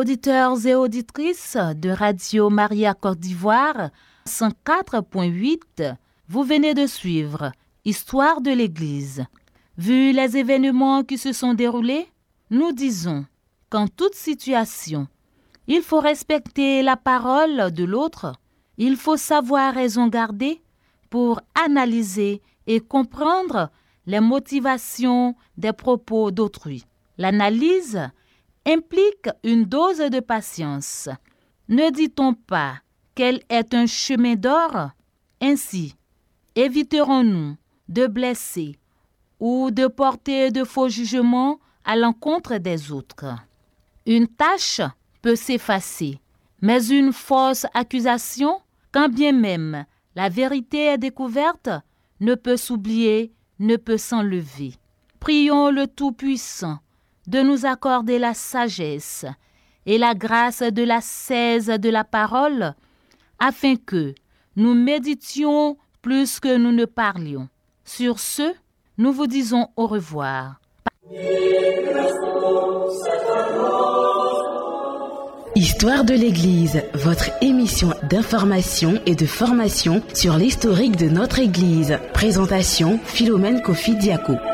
Auditeurs et auditrices de Radio Maria Côte d'Ivoire 104.8, vous venez de suivre Histoire de l'Église. Vu les événements qui se sont déroulés, nous disons qu'en toute situation, il faut respecter la parole de l'autre, il faut savoir raison garder pour analyser et comprendre les motivations des propos d'autrui. L'analyse implique une dose de patience. Ne dit-on pas qu'elle est un chemin d'or? Ainsi, éviterons-nous de blesser ou de porter de faux jugements à l'encontre des autres. Une tâche peut s'effacer, mais une fausse accusation, quand bien même la vérité est découverte, ne peut s'oublier, ne peut s'enlever. Prions le Tout-Puissant de nous accorder la sagesse et la grâce de l'ascèse de la parole, afin que nous méditions plus que nous ne parlions. Sur ce, nous vous disons au revoir. Histoire de l'Église, votre émission d'information et de formation sur l'historique de notre Église. Présentation Philomène Kofi Diako.